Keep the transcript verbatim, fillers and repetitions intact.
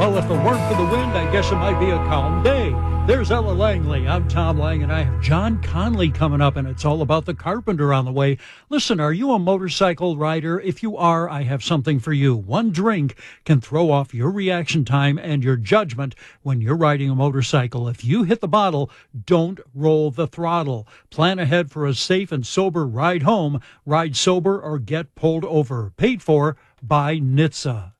Well, if it weren't for the wind, I guess it might be a calm day. There's Ella Langley. I'm Tom Lang, and I have John Conley coming up, and it's all about the Carpenter on the way. Listen, are you a motorcycle rider? If you are, I have something for you. One drink can throw off your reaction time and your judgment when you're riding a motorcycle. If you hit the bottle, don't roll the throttle. Plan ahead for a safe and sober ride home. Ride sober or get pulled over. Paid for by N H T S A.